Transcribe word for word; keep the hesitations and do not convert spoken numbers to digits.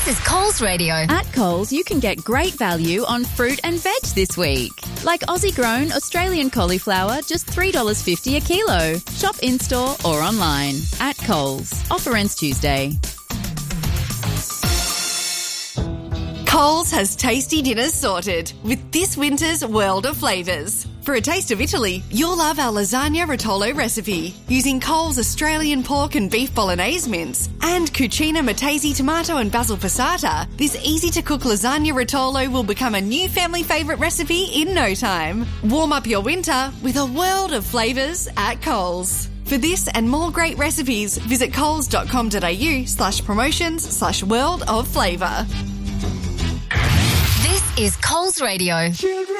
This is Coles Radio. At Coles, you can get great value on fruit and veg this week. Like Aussie-grown Australian cauliflower, just three dollars fifty a kilo. Shop in-store or online. At Coles. Offer ends Tuesday. Coles has tasty dinners sorted with this winter's World of Flavours. For a taste of Italy, you'll love our lasagna rotolo recipe using Coles Australian pork and beef bolognese mince and cucina matese tomato and basil passata. This easy-to-cook lasagna rotolo will become a new family favourite recipe in no time. Warm up your winter with a world of flavours at Coles. For this and more great recipes, visit coles.com.au slash promotions slash world of flavour. This is Coles Radio.